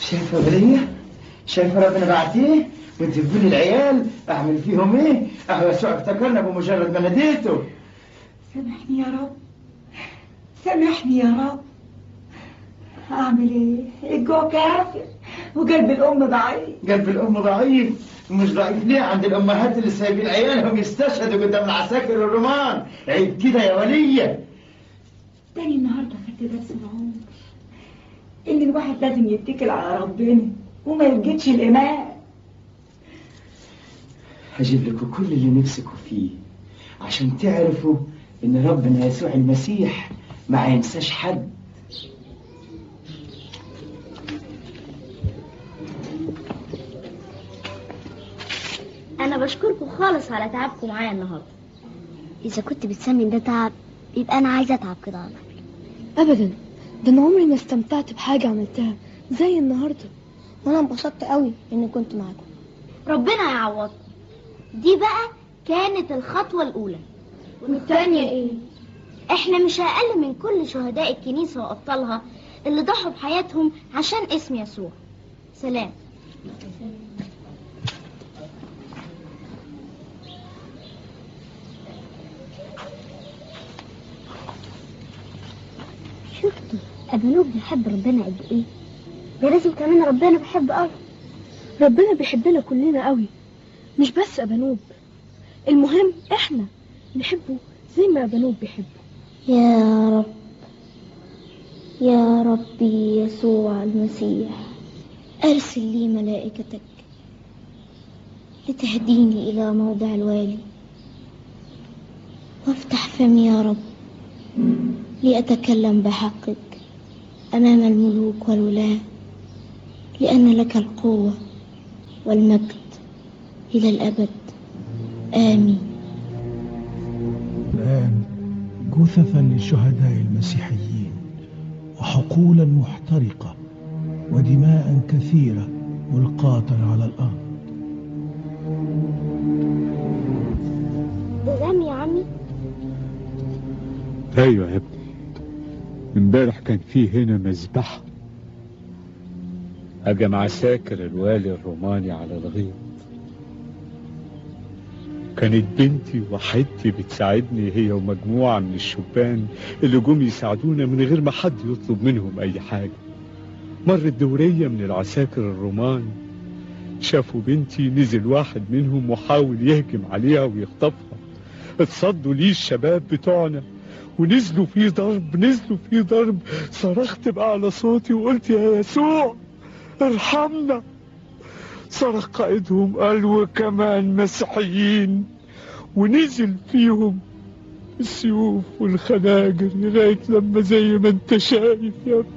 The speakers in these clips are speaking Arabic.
شايفه وليه؟ شايفه ربنا بعتيه وانت تقولي العيال اعمل فيهم ايه؟ اهو يسوع افتكرنا بمجرد ما ناديته. سامحني يا رب، سامحني يا رب. اعمل ايه؟ الجوع كافر وقلب الام ضعيف. قلب الام ضعيف؟ مش ضعيف ليه عند الامهات اللي سايبين عيالهم يستشهدوا قدام العساكر الرومان؟ عيب كده يا وليه. تاني النهارده خدت درس العمر ان الواحد لازم يتكل على ربنا وما يلجدش الايمان. هجيب لكم كل اللي نفسكم فيه عشان تعرفوا ان ربنا يسوع المسيح ما ينساش حد. انا بشكركم خالص على تعبكم معايا النهارده. اذا كنت بتسمي ده تعب يبقى انا عايزه اتعب كده على طول. ابدا، ده انا عمري ما استمتعت بحاجه عملتها زي النهارده، وانا انبسطت قوي اني كنت معاكم. ربنا يعوضكم. دي بقى كانت الخطوه الاولى. والثانيه ايه؟ احنا مش اقل من كل شهداء الكنيسه وابطالها اللي ضحوا بحياتهم عشان اسم يسوع. سلام. شفتوا أبنوب بيحب ربنا قد ايه؟ ده لازم كمان ربنا بيحب قوي. ربنا بيحبنا كلنا قوي، مش بس أبنوب. المهم احنا نحبه زي ما أبنوب بيحبه. يا رب، يا ربي يسوع المسيح، أرسل لي ملائكتك لتهديني إلى موضع الوالي، وافتح فمي يا رب لأتكلم بحقك أمام الملوك والولاة، لأن لك القوة والمجد إلى الأبد. آمين. الآن جثثا للشهداء المسيحيين وحقولا محترقة ودماء كثيرة ملقاة على الأرض. ده دم يا عمي؟ ايوه يا ابني، امبارح كان في هنا مذبحة. هجم عساكر الوالي الروماني على الغيط. كانت بنتي وحيدتي بتساعدني هي ومجموعة من الشبان اللي جم يساعدونا من غير ما حد يطلب منهم اي حاجة. مرت دورية من العساكر الرومان، شافوا بنتي، نزل واحد منهم وحاول يهجم عليها ويخطفها. اتصدوا ليه الشباب بتوعنا ونزلوا فيه ضرب. صرخت بأعلى صوتي وقلت يا يسوع ارحمنا. صرخ قائدهم قال وكمان مسيحيين، ونزل فيهم السيوف والخناجر لغاية لما زي ما انت شايف يا ابني.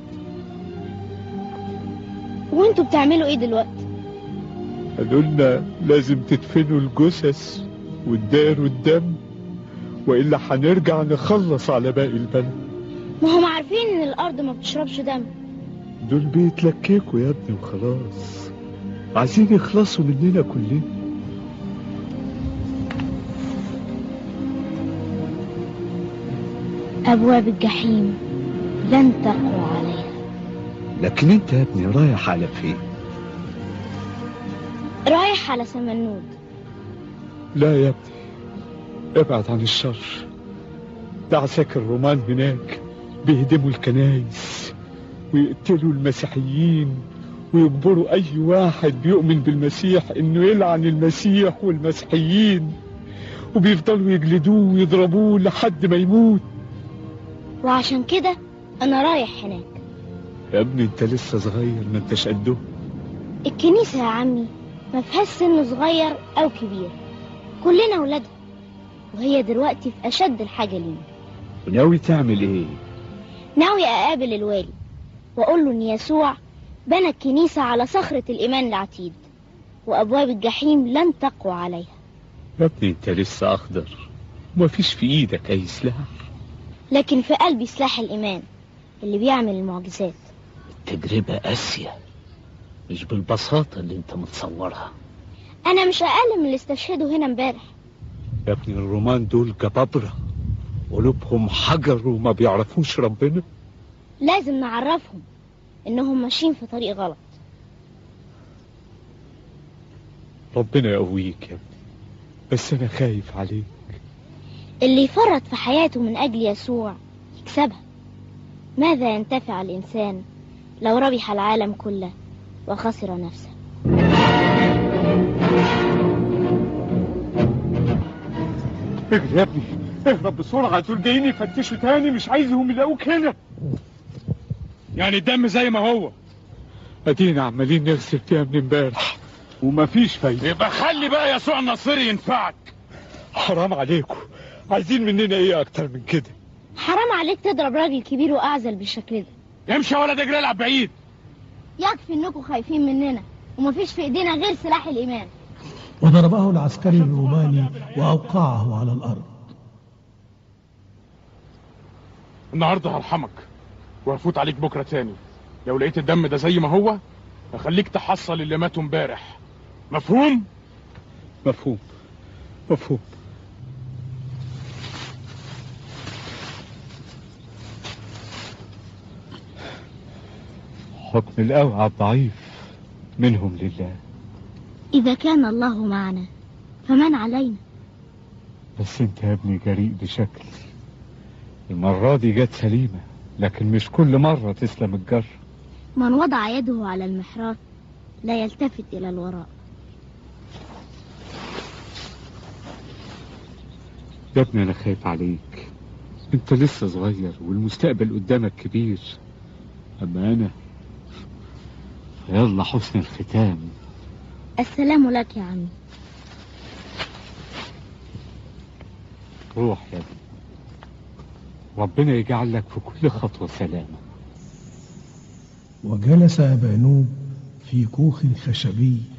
وانتوا بتعملوا ايه دلوقتي؟ قالوا لنا لازم تدفنوا الجثث وتداروا الدم، وإلا هنرجع نخلص على باقي البلد. ما هم عارفين ان الارض ما بتشربش دم. دول بيتلككوا يا ابني وخلاص، عايزين يخلصوا مننا كلنا. ابواب الجحيم لن تقوى عليها. لكن انت يا ابني رايح على فين؟ رايح على سمنود. لا يا ابني، ابعد عن الشر. ده عساكر الرومان هناك بيهدموا الكنايس ويقتلوا المسيحيين ويجبروا اي واحد بيؤمن بالمسيح انه يلعن المسيح والمسيحيين، وبيفضلوا يجلدوه ويضربوه لحد ما يموت. وعشان كده انا رايح هناك. يا ابني انت لسه صغير، ما انتش قده. الكنيسة يا عمي ما فيهاش سن صغير او كبير، كلنا ولادها، وهي دلوقتي في اشد الحاجة لينا. وناوي تعمل ايه؟ ناوي اقابل الوالي واقول له ان يسوع بنى الكنيسة على صخرة الايمان العتيد، وابواب الجحيم لن تقوى عليها. يا ابني انت لسه اخضر، وما فيش في ايدك اي سلاح. لكن في قلبي سلاح الايمان اللي بيعمل المعجزات. التجربة قاسية، مش بالبساطة اللي انت متصورها. انا مش اقل من اللي استشهدوا هنا امبارح. يا ابني الرومان دول جبابرة، قلوبهم حجر وما بيعرفوش ربنا. لازم نعرفهم انهم ماشيين في طريق غلط. ربنا يقويك يا ابني، بس أنا خايف عليك. اللي يفرط في حياته من أجل يسوع يكسبها. ماذا ينتفع الإنسان لو ربح العالم كله وخسر نفسه؟ اجري يا ابني، اهرب بسرعة، دول جايين يفتشوا تاني، مش عايزهم يلاقوك هنا. يعني الدم زي ما هو؟ ادينا عمالين نغسل فيها من امبارح ومفيش فايدة. يبقى خلي بقى يسوع الناصري ينفعك. حرام عليكم، عايزين مننا ايه اكتر من كده؟ حرام عليك تضرب راجل كبير وأعزل بالشكل ده. امشي يا ولد، اجري العب بعيد. يكفي انكم خايفين مننا ومفيش في ايدينا غير سلاح الإيمان. وضربه العسكري الروماني وأوقعه على الأرض. النهارده هرحمك وهفوت عليك بكره تاني. لو لقيت الدم ده زي ما هو هخليك تحصل اللي ماتوا امبارح. مفهوم؟ مفهوم مفهوم. حكم الأوعى الضعيف منهم لله. إذا كان الله معنا فمن علينا؟ بس انت يا ابني جريء بشكل. المرة دي جت سليمة، لكن مش كل مرة تسلم الجر. من وضع يده على المحراث لا يلتفت إلى الوراء. يا ابني أنا خايف عليك، انت لسه صغير والمستقبل قدامك كبير. أما أنا يلا حسن الختام. السلام لك يا عمي. روح يا ابني، ربنا يجعل لك في كل خطوة سلامة. وجلس أبانوب في كوخ خشبي